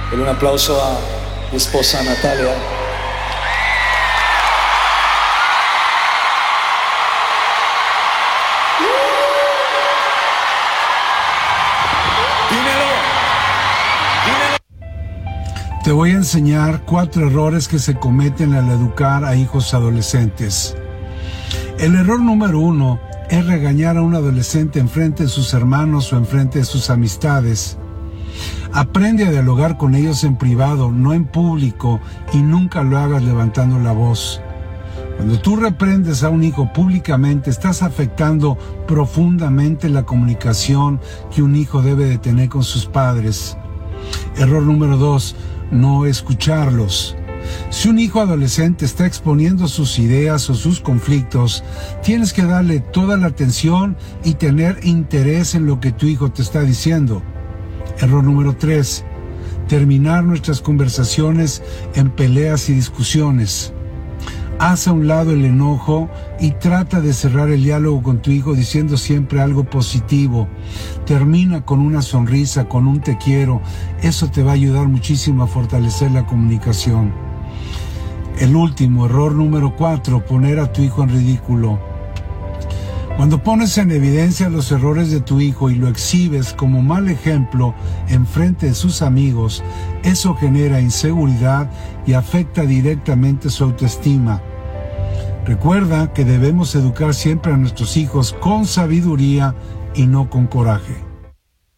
Un aplauso a mi esposa Natalia. Te voy a enseñar 4 errores que se cometen al educar a hijos adolescentes. El error número 1 es regañar a un adolescente enfrente de sus hermanos o enfrente de sus amistades. Aprende a dialogar con ellos en privado, no en público, y nunca lo hagas levantando la voz. Cuando tú reprendes a un hijo públicamente, estás afectando profundamente la comunicación que un hijo debe de tener con sus padres. Error número 2, no escucharlos. Si un hijo adolescente está exponiendo sus ideas o sus conflictos, tienes que darle toda la atención y tener interés en lo que tu hijo te está diciendo. Error número 3, terminar nuestras conversaciones en peleas y discusiones. Haz a un lado el enojo y trata de cerrar el diálogo con tu hijo diciendo siempre algo positivo. Termina con una sonrisa, con un te quiero. Eso te va a ayudar muchísimo a fortalecer la comunicación. El último, error número 4, poner a tu hijo en ridículo. Cuando pones en evidencia los errores de tu hijo y lo exhibes como mal ejemplo en frente de sus amigos, eso genera inseguridad y afecta directamente su autoestima. Recuerda que debemos educar siempre a nuestros hijos con sabiduría y no con coraje.